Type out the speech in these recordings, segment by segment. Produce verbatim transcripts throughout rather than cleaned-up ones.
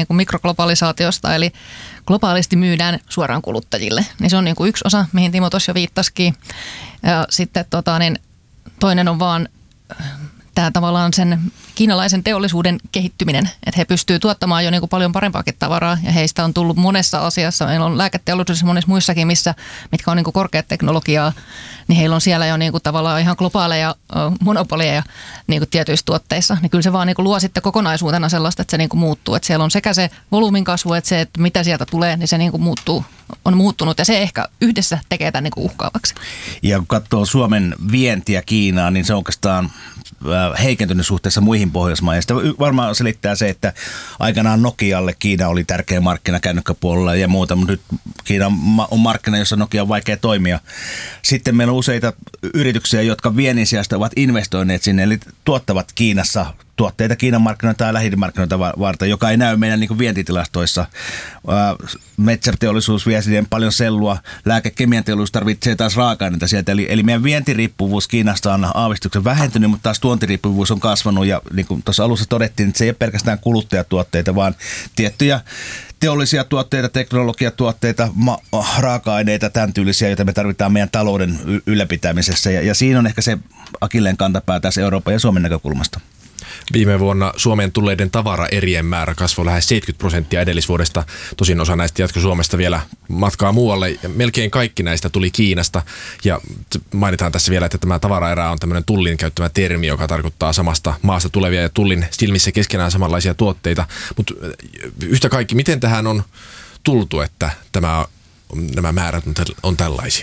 kuin mikroglobalisaatiosta, eli globaalisti myydään suoraan kuluttajille. Niin se on niin kuin yksi osa, mihin Timo tuossa jo viittasikin. Ja sitten tota, niin toinen on vaan tämä tavallaan sen kiinalaisen teollisuuden kehittyminen, että he pystyvät tuottamaan jo niin kuin paljon parempaakin tavaraa ja heistä on tullut monessa asiassa. Meillä on lääketeollisuudessa monissa muissakin, missä, mitkä on niin kuin korkeateknologiaa, niin heillä on siellä jo niin kuin tavallaan ihan globaaleja monopoleja niin kuin tietyissä tuotteissa. Niin kyllä se vaan niin kuin luo sitten kokonaisuutena sellaista, että se niin kuin muuttuu. Että siellä on sekä se volyymin kasvu, että se, että mitä sieltä tulee, niin se niin kuin muuttuu, on muuttunut ja se ehkä yhdessä tekee tämän niin kuin uhkaavaksi. Ja kun katsoo Suomen vientiä Kiinaan, niin se on oikeastaan heikentynyt suhteessa muihin Pohjoismaihin. Sitä varmaan selittää se, että aikanaan Nokialle Kiina oli tärkeä markkina kännykkäpuolella ja muuta, mutta nyt Kiina on markkina, jossa Nokia on vaikea toimia. Sitten meillä on useita yrityksiä, jotka viennin sijasta ovat investoineet sinne, eli tuottavat Kiinassa tuotteita Kiinan markkinoita tai lähimarkkinoita varten, joka ei näy meidän niin kuin vientitilastoissa. Metsäteollisuus vie sinne paljon sellua, lääkekemian teollisuus tarvitsee taas raaka-aineita sieltä. Eli, eli meidän vientiriippuvuus Kiinasta on aavistuksen vähentynyt, mutta taas tuontiriippuvuus on kasvanut. Ja niin kuin tuossa alussa todettiin, että se ei ole pelkästään kuluttajatuotteita, vaan tiettyjä teollisia tuotteita, teknologiatuotteita, ma- raaka-aineita, tämän tyylisiä, joita me tarvitaan meidän talouden y- ylläpitämisessä. Ja, ja siinä on ehkä se akilleen kantapää tässä Euroopan ja Suomen näkökulmasta. Viime vuonna Suomeen tulleiden tavaraerien määrä kasvoi lähes seitsemänkymmentä prosenttia edellisvuodesta. Tosin osa näistä jatkoi Suomesta vielä matkaa muualle. Melkein kaikki näistä tuli Kiinasta. Ja mainitaan tässä vielä, että tämä tavaraerä on tämmöinen tullin käyttämä termi, joka tarkoittaa samasta maasta tulevia ja tullin silmissä keskenään samanlaisia tuotteita. Mutta yhtä kaikki, miten tähän on tultu, että tämä, nämä määrät on tällaisia?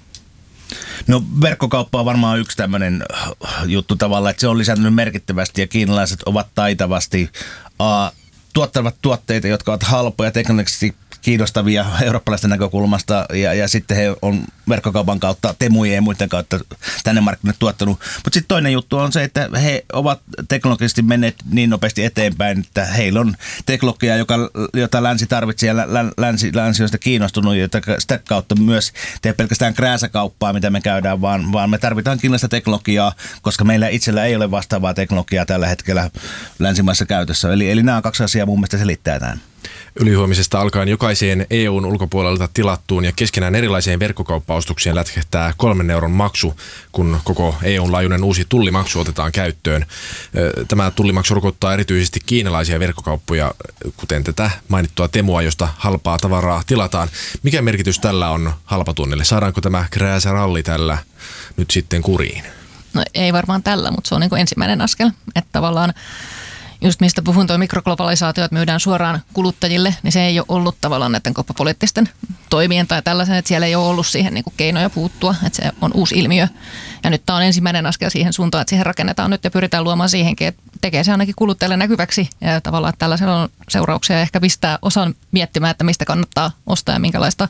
No verkkokauppa on varmaan yksi tämmöinen juttu tavallaan, että se on lisännyt merkittävästi ja kiinalaiset ovat taitavasti uh, tuottavat tuotteita, jotka ovat halpoja, teknologisesti kiinnostavia eurooppalaisten näkökulmasta ja, ja sitten he on verkkokaupan kautta, Temujen ja muiden kautta tänne markkinoille tuottanut. Mutta sitten toinen juttu on se, että he ovat teknologisesti menneet niin nopeasti eteenpäin, että heillä on teknologiaa, joka, jota länsi tarvitsee ja länsi, länsi on sitä kiinnostunut, jota sitä kautta myös tehdä pelkästään krääsäkauppaa, mitä me käydään, vaan, vaan me tarvitaan kiinalaista teknologiaa, koska meillä itsellä ei ole vastaavaa teknologiaa tällä hetkellä länsimaissa käytössä. Eli, eli nämä kaksi asiaa mun mielestä selittää tämän. Ylihuomisesta alkaen jokaiseen E U:n ulkopuolelta tilattuun ja keskenään erilaiseen verkkokauppaostukseen lätkähtää kolmen euron maksu, kun koko E U:n laajuinen uusi tullimaksu otetaan käyttöön. Tämä tullimaksu rokottaa erityisesti kiinalaisia verkkokauppoja, kuten tätä mainittua Temua, josta halpaa tavaraa tilataan. Mikä merkitys tällä on halpatunnille? Saadaanko tämä krääsäralli tällä nyt sitten kuriin? No ei varmaan tällä, mutta se on niin kuin ensimmäinen askel, että tavallaan just mistä puhun, tuo mikroglobalisaatio, että myydään suoraan kuluttajille, niin se ei ole ollut tavallaan näiden kauppapoliittisten toimien tai tällaisen, että siellä ei ole ollut siihen niin kuin keinoja puuttua, että se on uusi ilmiö. Ja nyt tämä on ensimmäinen askel siihen suuntaan, että siihen rakennetaan nyt ja pyritään luomaan siihenkin, että tekee se ainakin kuluttajille näkyväksi ja tavallaan, että tällaisella on seurauksia ja ehkä pistää osan miettimään, että mistä kannattaa ostaa ja minkälaista,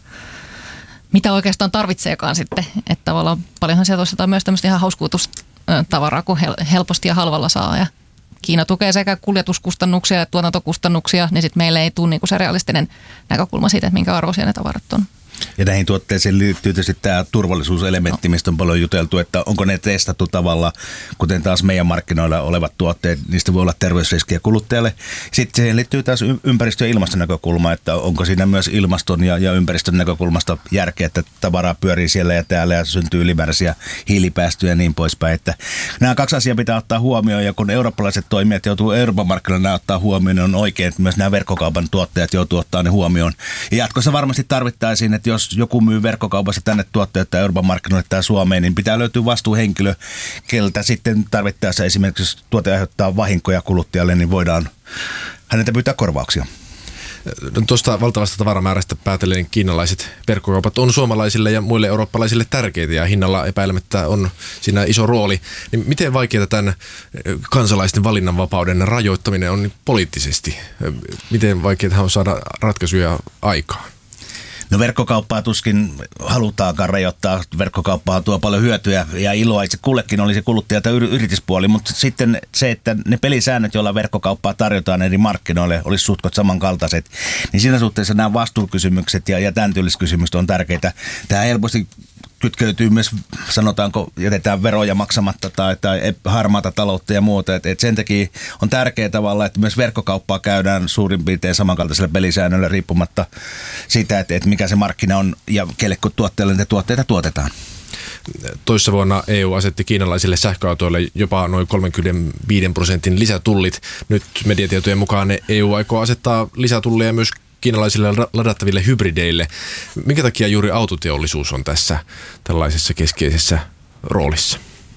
mitä oikeastaan tarvitseekaan sitten. Että tavallaan paljonhan sieltä ostetaan myös tämmöistä ihan hauskuutustavaraa, kun helposti ja halvalla saa ja Kiina tukee sekä kuljetuskustannuksia että tuotantokustannuksia, niin sitten meille ei tule niinku se realistinen näkökulma siitä, että minkä arvoisia ne tavarat on. Ja näihin tuotteisiin liittyy tietysti tämä turvallisuuselementti, mistä on paljon juteltu, että onko ne testattu tavalla, kuten taas meidän markkinoilla olevat tuotteet, niistä voi olla terveysriskiä kuluttajalle. Sitten siihen liittyy taas ympäristö- ja ilmaston näkökulma, että onko siinä myös ilmaston ja, ja ympäristön näkökulmasta järkeä, että tavaraa pyörii siellä ja täällä ja syntyy ylimääräisiä hiilipäästöjä ja niin poispäin. Että nämä kaksi asiaa pitää ottaa huomioon ja kun eurooppalaiset toimijat joutuu Euroopan markkinoilla ottaa huomioon, niin on oikein, että myös nämä verkkokaupan tuottajat joutuu ottaa ne huomioon. Ja jatkossa varmasti tarvittaisiin, että jos joku myy verkkokaupassa tänne tuotteita Euroopan markkinoille tai Suomeen, niin pitää löytyä vastuuhenkilö, keltä sitten tarvittaessa esimerkiksi, jos tuote aiheuttaa vahinkoja kuluttajalle, niin voidaan häneltä pyytää korvauksia. Tuosta valtavasta tavaramäärästä päätellen kiinalaiset verkkokaupat on suomalaisille ja muille eurooppalaisille tärkeitä ja hinnalla epäilemättä on siinä iso rooli. Niin miten vaikeaa tämän kansalaisten valinnanvapauden rajoittaminen on poliittisesti? Miten vaikeaa on saada ratkaisuja aikaan? No verkkokauppaa tuskin halutaankaan rajoittaa. Verkkokauppaa tuo paljon hyötyä ja iloa itse kullekin oli se kuluttaja- tai yrityspuoli, mutta sitten se, että ne pelisäännöt, joilla verkkokauppaa tarjotaan eri markkinoille, olisi suhtkot samankaltaiset, niin siinä suhteessa nämä vastuukysymykset ja, ja tämän tyyliset kysymykset on tärkeitä. Tämä helposti kytkeytyy myös, sanotaanko, jätetään veroja maksamatta tai, tai harmaata taloutta ja muuta. Et, et sen takia on tärkeää tavalla, että myös verkkokauppaa käydään suurin piirtein samankaltaisella pelisäännöllä riippumatta siitä, että, että mikä se markkina on ja kelle kun tuotteille niitä tuotteita tuotetaan. Toissa vuonna E U asetti kiinalaisille sähköautoille jopa noin kolmekymmentäviisi prosentin lisätullit. Nyt mediatietojen mukaan E U aikoo asettaa lisätulleja myös kiinalaisille ladattaville hybrideille. Minkä takia juuri autoteollisuus on tässä tällaisessa keskeisessä roolissa?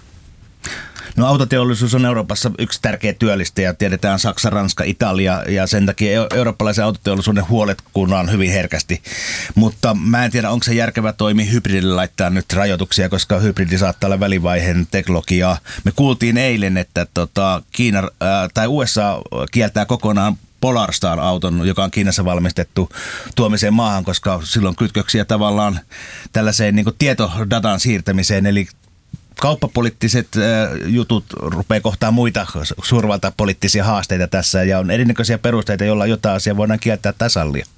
No autoteollisuus on Euroopassa yksi tärkeä työllistäjä. Tiedetään Saksa, Ranska, Italia ja sen takia eurooppalaisen autoteollisuuden huolet kuunnaan hyvin herkästi. Mutta mä en tiedä, onko se järkevä toimi hybridille laittaa nyt rajoituksia, koska hybridi saattaa olla välivaiheen teknologiaa. Me kuultiin eilen, että tota, Kiina ää, tai U S A kieltää kokonaan Polarstar-auton, joka on Kiinassa valmistettu tuomiseen maahan, koska silloin on kytköksiä tavallaan tällaiseen niin kuin tietodatan siirtämiseen, eli kauppapoliittiset jutut rupeaa kohtaan muita suurvaltapoliittisia haasteita tässä ja on erinäköisiä perusteita, joilla jotain asiaa voidaan kieltää tai sallia.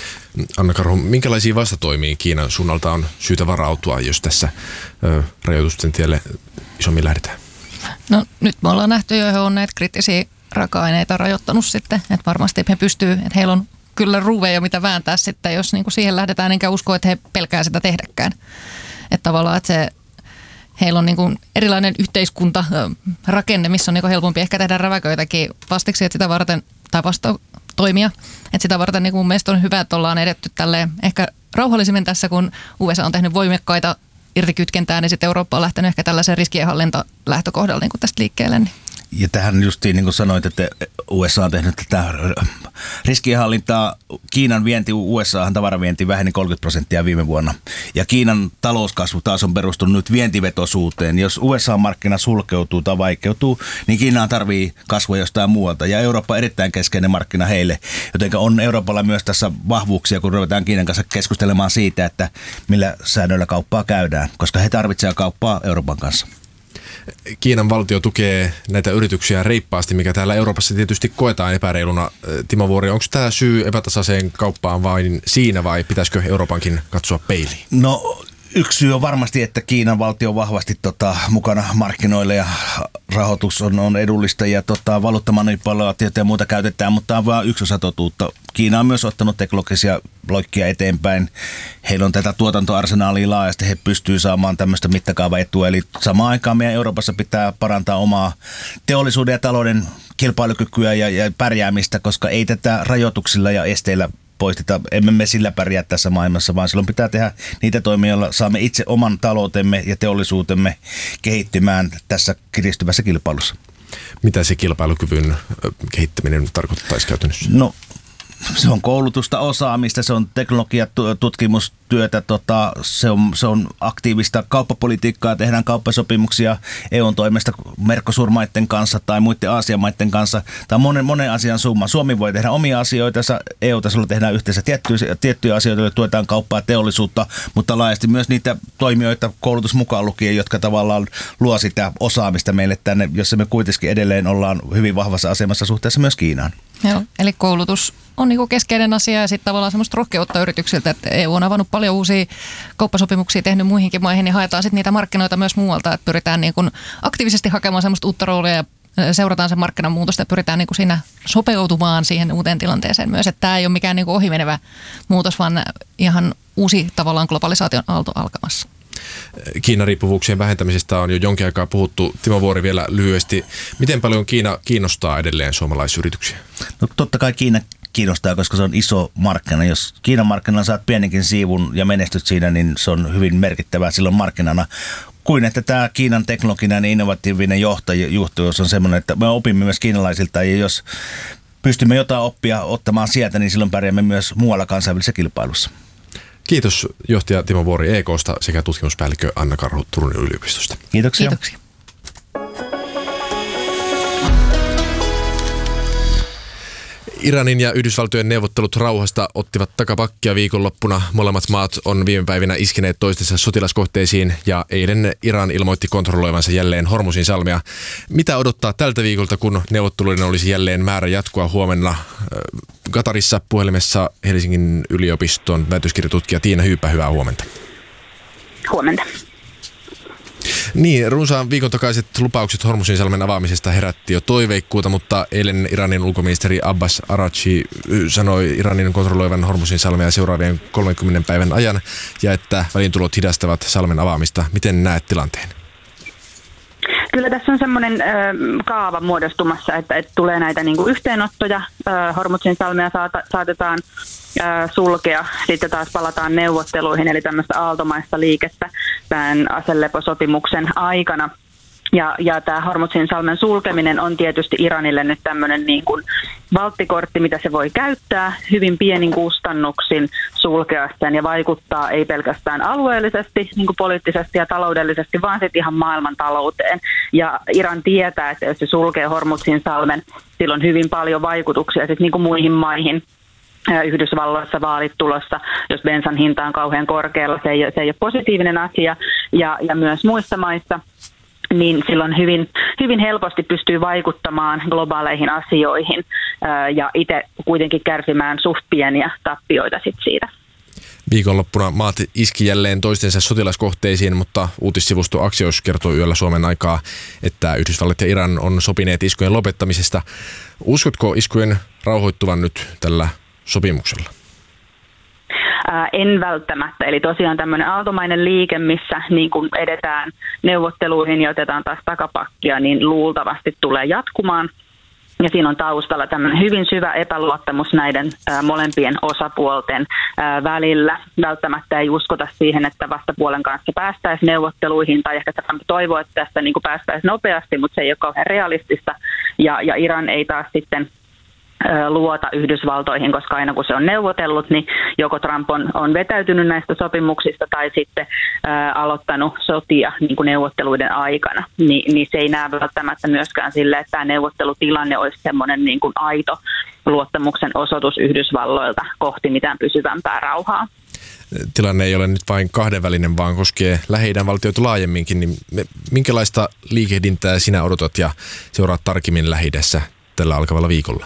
Anna Karhu, minkälaisia vastatoimia Kiinan suunnalta on syytä varautua, jos tässä ö, rajoitusten tielle isommin lähdetään? No nyt me ollaan nähty jo, he on näitä kriittisiä raaka-aineita rajoittanut sitten, että varmasti he pystyy, että heillä on kyllä ruuveja mitä vääntää sitten, jos niin kuin siihen lähdetään, enkä usko, että he pelkää sitä tehdäkään. Että tavallaan, että se heillä on niin kuin erilainen yhteiskuntarakenne, missä on niin kuin helpompi ehkä tehdä räväköitäkin vastiksi, että sitä varten, tai vasta toimia. Että sitä varten niin kuin mun mielestä on hyvä, että ollaan edetty tälleen ehkä rauhallisemmin tässä, kun U S A on tehnyt voimakkaita irtikytkentää, niin sitten Eurooppa on lähtenyt ehkä tällaisen riskienhallinta lähtökohdalla niin kuin tästä liikkeelle. Niin. Ja tähän justiin niin kuin sanoit, että U S A on tehnyt tätä riskienhallintaa. Kiinan vienti U S A:han tavaravienti väheni kolmekymmentä prosenttia viime vuonna. Ja Kiinan talouskasvu taas on perustunut nyt vientivetoisuuteen. Jos U S A-markkina sulkeutuu tai vaikeutuu, niin Kiinaan tarvii kasvua jostain muualta. Ja Eurooppa on erittäin keskeinen markkina heille. Joten on Euroopalla myös tässä vahvuuksia, kun ruvetaan Kiinan kanssa keskustelemaan siitä, että millä säännöillä kauppaa käydään. Koska he tarvitsevat kauppaa Euroopan kanssa. Kiinan valtio tukee näitä yrityksiä reippaasti, mikä täällä Euroopassa tietysti koetaan epäreiluna. Timo Vuori, onko tämä syy epätasaiseen kauppaan vain siinä vai pitäisikö Euroopankin katsoa peiliin? No yksi syy on varmasti, että Kiinan valtio on vahvasti tota, mukana markkinoilla ja rahoitus on, on edullista ja tota, valuuttamanipulaatiota ja muuta käytetään, mutta tämä on vain yksi osa totuutta. Kiina on myös ottanut teknologisia loikkia eteenpäin. Heillä on tätä tuotantoarsenaalia laajasti, he pystyvät saamaan tämmöistä mittakaavaetua. Eli samaan aikaan meidän Euroopassa pitää parantaa omaa teollisuuden ja talouden kilpailukykyä ja, ja pärjäämistä, koska ei tätä rajoituksilla ja esteillä poisteta. Emme me sillä pärjää tässä maailmassa, vaan silloin pitää tehdä niitä toimia, joilla saamme itse oman taloutemme ja teollisuutemme kehittymään tässä kiristyvässä kilpailussa. Mitä se kilpailukyvyn kehittäminen tarkoittaisi käytännössä? No, se on koulutusta, osaamista, se on teknologiatutkimustyötä, tota, se, on, se on aktiivista kauppapolitiikkaa, tehdään kauppasopimuksia E U:n toimesta Mercosur-maiden kanssa tai muiden Aasian maiden kanssa. Tämä on monen, monen asian summa. Suomi voi tehdä omia asioita, E U-tasolla tehdään yhteensä tiettyjä, tiettyjä asioita, joilla tuetaan kauppaa ja teollisuutta, mutta laajasti myös niitä toimijoita koulutus mukaan lukien, jotka tavallaan luo sitä osaamista meille tänne, jossa me kuitenkin edelleen ollaan hyvin vahvassa asemassa suhteessa myös Kiinaan. Joo, eli koulutus on niin kuin keskeinen asia ja sitten tavallaan semmoista rohkeutta yrityksiltä, että E U on avannut paljon uusia kauppasopimuksia, tehnyt muihinkin maihin, niin haetaan sitten niitä markkinoita myös muualta, että pyritään niin kuin aktiivisesti hakemaan semmoista uutta roolia ja seurataan sen markkinan muutosta ja pyritään niin kuin siinä sopeutumaan siihen uuteen tilanteeseen myös, että tämä ei ole mikään niin kuin ohimenevä muutos, vaan ihan uusi tavallaan globalisaation aalto alkamassa. Kiinan riippuvuuksien vähentämisestä on jo jonkin aikaa puhuttu. Timo Vuori vielä lyhyesti. Miten paljon Kiina kiinnostaa edelleen suomalaisyrityksiä? No totta kai Kiina kiinnostaa, koska se on iso markkina. Jos Kiinan markkinalla saat pienenkin siivun ja menestyt siinä, niin se on hyvin merkittävää silloin markkinana. Kuin että tämä Kiinan teknologinen ja innovatiivinen johtajuus on semmoinen, että me opimme myös kiinalaisilta ja jos pystymme jotain oppia ottamaan sieltä, niin silloin pärjäämme myös muualla kansainvälisessä kilpailussa. Kiitos johtaja Timo Vuori E K:sta sekä tutkimuspäällikkö Anna Karhu Turun yliopistosta. Kiitoksia. Kiitoksia. Iranin ja Yhdysvaltojen neuvottelut rauhasta ottivat takapakkia viikonloppuna. Molemmat maat on viime päivinä iskeneet toistensa sotilaskohteisiin ja eilen Iran ilmoitti kontrolloivansa jälleen Hormuzin salmea. Mitä odottaa tältä viikolta, kun neuvotteluiden olisi jälleen määrä jatkua huomenna? Katarissa puhelimessa Helsingin yliopiston väitöskirjatutkija Tiina Hyyppä, hyvää huomenta. huomenta. Niin, runsaan viikon takaiset lupaukset Hormuzinsalmen avaamisesta herätti jo toiveikkuuta, mutta eilen Iranin ulkoministeri Abbas Araghchi sanoi Iranin kontrolloivan Hormuzinsalmea seuraavien kolmenkymmenen päivän ajan ja että väliintulot hidastavat salmen avaamista. Miten näet tilanteen? Kyllä tässä on semmoinen ö, kaava muodostumassa, että, että tulee näitä niin kuin yhteenottoja. Hormuzinsalmea saata, saatetaan ö, sulkea, sitten taas palataan neuvotteluihin, eli tämmöistä aaltomaista liikettä tämän aseleposopimuksen aikana. Ja, ja tämä Hormuzinsalmen sulkeminen on tietysti Iranille nyt tämmöinen niin kuin valttikortti, mitä se voi käyttää hyvin pienin kustannuksin sulkea sen ja vaikuttaa ei pelkästään alueellisesti, niin kuin poliittisesti ja taloudellisesti, vaan sitten ihan maailman talouteen. Ja Iran tietää, että jos se sulkee Hormuzinsalmen, sillä on hyvin paljon vaikutuksia sitten niin kuin muihin maihin. Yhdysvalloissa vaalit tulossa, jos bensan hinta on kauhean korkealla, se ei, se ei ole positiivinen asia, ja, ja myös muissa maissa. Niin silloin hyvin, hyvin helposti pystyy vaikuttamaan globaaleihin asioihin ää, ja itse kuitenkin kärsimään suht pieniä tappioita sit siitä. Viikonloppuna maat iski jälleen toistensa sotilaskohteisiin, mutta uutissivusto Axios kertoi yöllä Suomen aikaa, että Yhdysvallat ja Iran on sopineet iskujen lopettamisesta. Uskotko iskujen rauhoittuvan nyt tällä sopimuksella? En välttämättä. Eli tosiaan tämmöinen aaltomainen liike, missä niin kun edetään neuvotteluihin ja otetaan taas takapakkia, niin luultavasti tulee jatkumaan. Ja siinä on taustalla tämmöinen hyvin syvä epäluottamus näiden ää, molempien osapuolten ää, välillä. Välttämättä ei uskota siihen, että vastapuolen kanssa päästäisiin neuvotteluihin, tai ehkä toivoo, että tästä niin kuin päästäisiin nopeasti, mutta se ei ole kauhean realistista. Ja, ja Iran ei taas sitten luota Yhdysvaltoihin, koska aina kun se on neuvotellut, niin joko Trump on, on vetäytynyt näistä sopimuksista tai sitten ää, aloittanut sotia niin kuin neuvotteluiden aikana. Ni, niin se ei näe välttämättä myöskään sille, että tämä neuvottelutilanne olisi semmoinen niin kuin aito luottamuksen osoitus Yhdysvalloilta kohti mitään pysyvämpää rauhaa. Tilanne ei ole nyt vain kahdenvälinen, vaan koskee Lähi-idän valtioita laajemminkin. Niin minkälaista liikehdintää sinä odotat ja seuraat tarkemmin Lähi-idässä tällä alkavalla viikolla?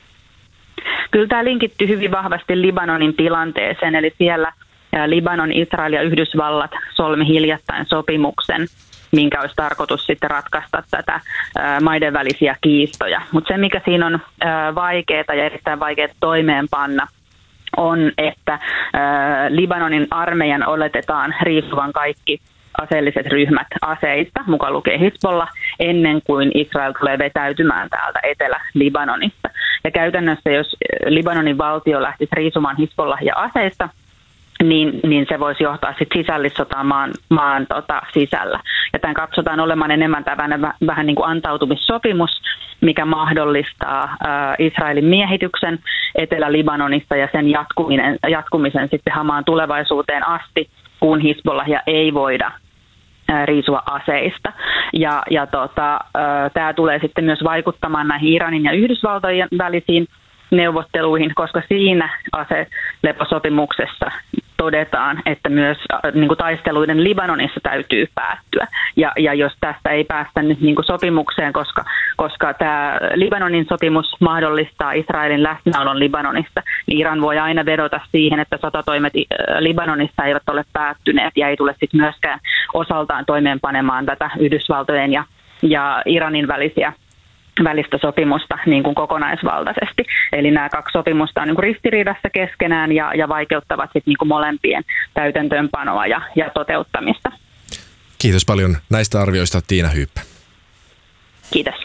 Kyllä tämä linkittyy hyvin vahvasti Libanonin tilanteeseen, eli siellä Libanon, Israel ja Yhdysvallat solmi hiljattain sopimuksen, minkä olisi tarkoitus sitten ratkaista tätä maiden välisiä kiistoja. Mutta se, mikä siinä on vaikeaa ja erittäin vaikeaa toimeenpanna, on, että Libanonin armeijan oletetaan riippuvan kaikki aseelliset ryhmät aseista, mukaan lukee Hizbollah, ennen kuin Israel tulee vetäytymään täältä Etelä-Libanonista. Ja käytännössä, jos Libanonin valtio lähtisi riisumaan Hizbollah ja aseista, niin, niin se voisi johtaa sitten sisällissotaan maan, maan tota, sisällä. Ja tämän katsotaan olemaan enemmän tämmöinen vähän niin kuin antautumissopimus, mikä mahdollistaa ää, Israelin miehityksen Etelä-Libanonissa ja sen jatkuminen, jatkumisen sitten hamaan tulevaisuuteen asti, kun Hizbollahia ei voida riisua aseista. Ja, ja tota, tämä tulee sitten myös vaikuttamaan näihin Iranin ja Yhdysvaltojen välisiin neuvotteluihin, koska siinä aseleposopimuksessa todetaan, että myös niin kuin taisteluiden Libanonissa täytyy päättyä. Ja, ja jos tästä ei päästä nyt niin kuin sopimukseen, koska, koska tämä Libanonin sopimus mahdollistaa Israelin läsnäolon Libanonissa, niin Iran voi aina vedota siihen, että sotatoimet Libanonissa eivät ole päättyneet ja ei tule sitten myöskään osaltaan toimeenpanemaan tätä Yhdysvaltojen ja, ja Iranin välisiä välistä sopimusta niin kuin kokonaisvaltaisesti. Eli nämä kaksi sopimusta on niin kuin ristiriidassa keskenään ja, ja vaikeuttavat sit niin kuin molempien täytäntöönpanoa ja, ja toteuttamista. Kiitos paljon näistä arvioista, Tiina Hyyppä. Kiitos.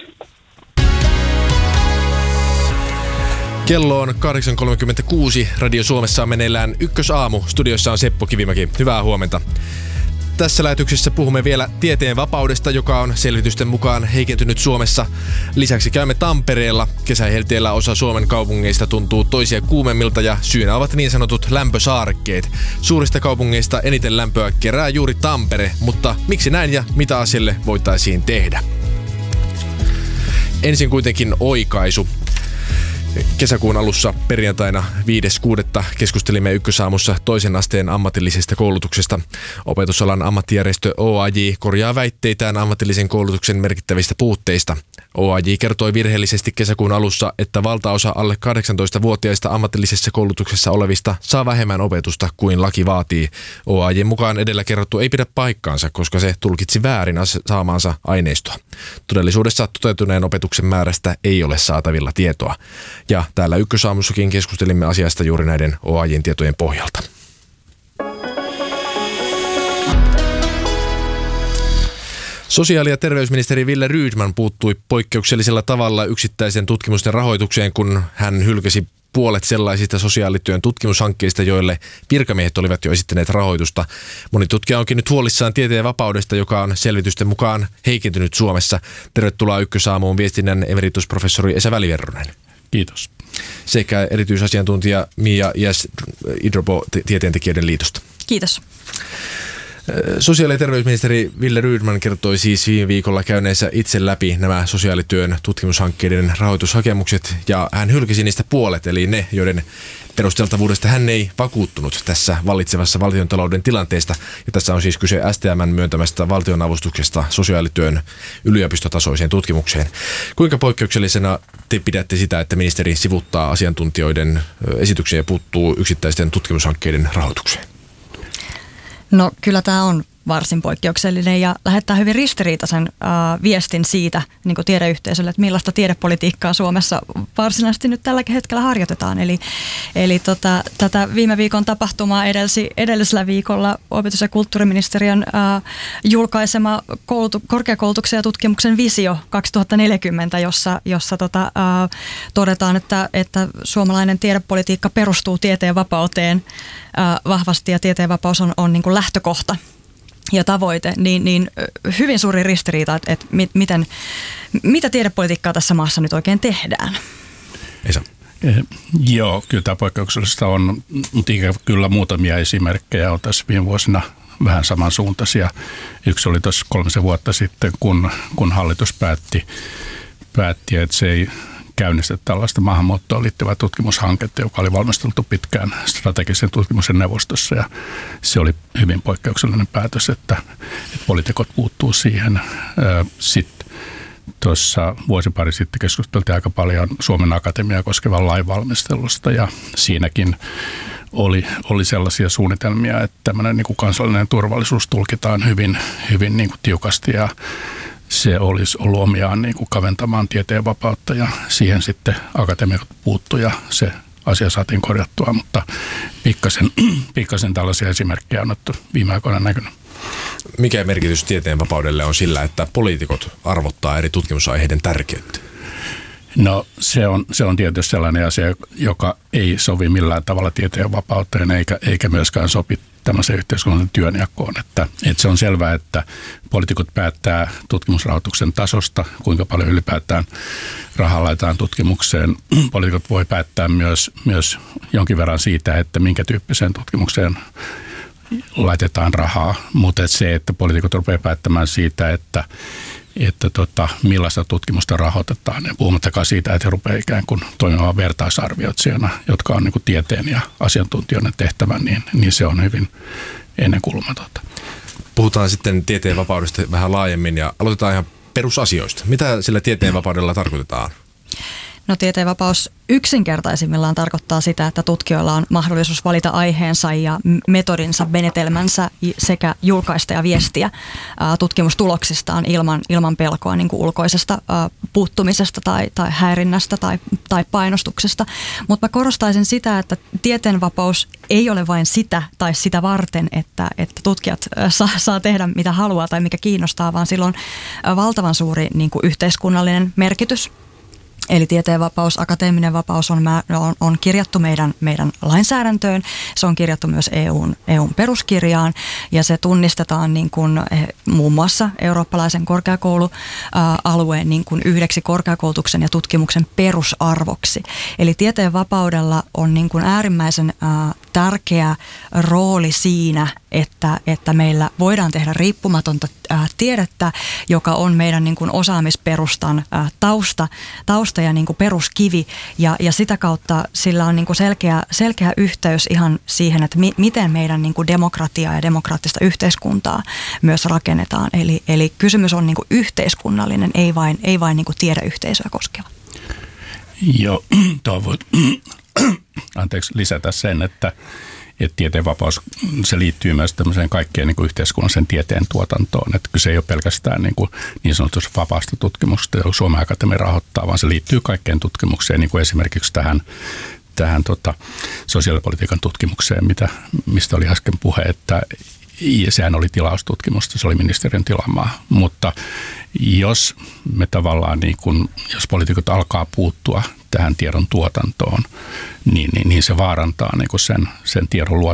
Kello on kahdeksan kolmekymmentäkuusi. Radio Suomessa on meneillään Ykkösaamu. Studiossa on Seppo Kivimäki. Hyvää huomenta. Tässä lähetyksessä puhumme vielä tieteen vapaudesta, joka on selvitysten mukaan heikentynyt Suomessa. Lisäksi käymme Tampereella. Kesähelteellä osa Suomen kaupungeista tuntuu toisia kuumemmilta ja syynä ovat niin sanotut lämpösaarekkeet. Suurista kaupungeista eniten lämpöä kerää juuri Tampere, mutta miksi näin ja mitä asialle voitaisiin tehdä? Ensin kuitenkin oikaisu. Kesäkuun alussa perjantaina viides kuudetta keskustelimme Ykkösaamussa toisen asteen ammatillisesta koulutuksesta. Opetusalan ammattijärjestö O A J korjaa väitteitään ammatillisen koulutuksen merkittävistä puutteista. O A J kertoi virheellisesti kesäkuun alussa, että valtaosa alle kahdeksantoistavuotiaista ammatillisessa koulutuksessa olevista saa vähemmän opetusta kuin laki vaatii. O A J:n mukaan edellä kerrottu ei pidä paikkaansa, koska se tulkitsi väärin saamaansa aineistoa. Todellisuudessa toteutuneen opetuksen määrästä ei ole saatavilla tietoa. Ja täällä Ykkösaamussakin keskustelimme asiasta juuri näiden O A J:n tietojen pohjalta. Sosiaali- ja terveysministeri Wille Rydman puuttui poikkeuksellisella tavalla yksittäisen tutkimusten rahoitukseen, kun hän hylkäsi puolet sellaisista sosiaalityön tutkimushankkeista, joille virkamiehet olivat jo esittäneet rahoitusta. Moni tutkija onkin nyt huolissaan tieteen vapaudesta, joka on selvitysten mukaan heikentynyt Suomessa. Tervetuloa Ykkösaamuun viestinnän emeritusprofessori Esa Väliverronen. Kiitos. Sekä erityisasiantuntija Mia Jäs Idrobo Tieteentekijöiden liitosta. Kiitos. Sosiaali- ja terveysministeri Wille Rydman kertoi siis viime viikolla käyneensä itse läpi nämä sosiaalityön tutkimushankkeiden rahoitushakemukset ja hän hylkäsi niistä puolet, eli ne, joiden perusteltavuudesta hän ei vakuuttunut tässä vallitsevassa valtiontalouden tilanteesta. Ja tässä on siis kyse S T M:n myöntämästä valtionavustuksesta sosiaalityön yliopistotasoiseen tutkimukseen. Kuinka poikkeuksellisena te pidätte sitä, että ministeri sivuttaa asiantuntijoiden esityksiä ja puuttuu yksittäisten tutkimushankkeiden rahoitukseen? No kyllä tämä on varsin poikkeuksellinen ja lähettää hyvin ristiriitaisen äh, viestin siitä niin kuin tiedeyhteisölle, että millaista tiedepolitiikkaa Suomessa varsinaisesti nyt tällä hetkellä harjoitetaan. Eli, eli tota, tätä viime viikon tapahtumaa edelsi, edellisellä viikolla opetus- ja kulttuuriministeriön äh, julkaisema koulutu, korkeakoulutuksen ja tutkimuksen visio kaksituhattaneljäkymmentä, jossa, jossa tota, äh, todetaan, että, että suomalainen tiedepolitiikka perustuu tieteen vapauteen äh, vahvasti ja tieteen vapaus on, on niin kuin lähtökohta ja tavoite, niin, niin hyvin suuri ristiriita, että, että miten, mitä tiedepolitiikkaa tässä maassa nyt oikein tehdään. Esa. Eh, joo, kyllä tämä poikkeuksellista on, mutta kyllä muutamia esimerkkejä on tässä viime vuosina vähän samansuuntaisia. Yksi oli tuossa kolmisen vuotta sitten, kun, kun hallitus päätti, päätti, että se ei käynnistä tällaista maahanmuuttoon liittyvää tutkimushanketta, joka oli valmisteltu pitkään strategisen tutkimuksen neuvostossa ja se oli hyvin poikkeuksellinen päätös, että, että poliitikot puuttuu siihen. Sitten tuossa vuosi pari sitten keskusteltiin aika paljon Suomen Akatemiaa koskevan lainvalmistelusta ja siinäkin oli, oli sellaisia suunnitelmia, että tämmöinen niin kuin kansallinen turvallisuus tulkitaan hyvin, hyvin niin kuin tiukasti ja se olisi ollut omiaan niin kuin kaventamaan tieteen vapautta ja siihen sitten akatemiat puuttui ja se asia saatiin korjattua, mutta pikkasen, pikkasen tällaisia esimerkkejä on otettu viime aikoina näkynyt. Mikä merkitys tieteen vapaudelle on sillä, että poliitikot arvottaa eri tutkimusaiheiden tärkeyttä? No se on, se on tietysti sellainen asia, joka ei sovi millään tavalla tieteen vapauteen eikä, eikä myöskään sopi tämmöisen yhteiskunnan työnjakoon. Että, että se on selvää, että poliitikot päättää tutkimusrahoituksen tasosta, kuinka paljon ylipäätään rahaa laitetaan tutkimukseen. Poliitikot voi päättää myös, myös jonkin verran siitä, että minkä tyyppiseen tutkimukseen laitetaan rahaa, mutta se, että poliitikot rupeaa päättämään siitä, että että tota, millaista tutkimusta rahoitetaan. Ja puhumattakaan siitä, että he rupeaa ikään kuin toimimaan vertaisarvioitsijana, jotka on niin kuin tieteen ja asiantuntijoiden tehtävä, niin, niin se on hyvin ennenkuulumatonta. Puhutaan sitten tieteen vapaudesta vähän laajemmin ja aloitetaan ihan perusasioista. Mitä sillä tieteen vapaudella tarkoitetaan? No tieteenvapaus yksinkertaisimmillaan tarkoittaa sitä, että tutkijoilla on mahdollisuus valita aiheensa ja metodinsa, menetelmänsä sekä julkaista ja viestiä tutkimustuloksistaan ilman, ilman pelkoa niin kuin ulkoisesta puuttumisesta tai, tai häirinnästä tai, tai painostuksesta. Mutta mä korostaisin sitä, että tieteenvapaus ei ole vain sitä tai sitä varten, että, että tutkijat saa, saa tehdä mitä haluaa tai mikä kiinnostaa, vaan sillä on valtavan suuri niin kuin yhteiskunnallinen merkitys. Eli tieteen vapaus, akateeminen vapaus on, on, on kirjattu meidän, meidän lainsäädäntöön, se on kirjattu myös E U:n, E U:n peruskirjaan ja se tunnistetaan niin kuin, muun muassa eurooppalaisen korkeakoulualueen niin kuin yhdeksi korkeakoulutuksen ja tutkimuksen perusarvoksi. Eli tieteen vapaudella on niin kuin äärimmäisen ää, tärkeä rooli siinä, että, että meillä voidaan tehdä riippumatonta äh, tiedettä, joka on meidän niin kuin osaamisperustan äh, tausta, tausta ja niin kuin peruskivi. Ja, ja sitä kautta sillä on niin kuin selkeä, selkeä yhteys ihan siihen, että mi, miten meidän niin kuin demokratiaa ja demokraattista yhteiskuntaa myös rakennetaan. Eli, eli kysymys on niin kuin yhteiskunnallinen, ei vain, ei vain niin kuin tiedeyhteisöä koskeva. Joo, toivon anteeksi lisätä sen, että, että tieteenvapaus, se liittyy myös tämmöiseen kaikkeen niin kuin yhteiskunnallisen tieteen tuotantoon. Että kyse ei ole pelkästään niin, kuin niin sanotusti vapaasta tutkimusta, jota Suomen Akatemia rahoittaa, vaan se liittyy kaikkeen tutkimukseen, niin kuin esimerkiksi tähän, tähän tota, sosiaalipolitiikan tutkimukseen, mitä, mistä oli äsken puhe, että ja sehän oli tilaustutkimusta, se oli ministeriön tilaamaa, mutta jos me tavallaan, niin kun, jos poliitikot alkaa puuttua tähän tiedon tuotantoon, niin, niin, niin se vaarantaa niin kun sen, sen tiedon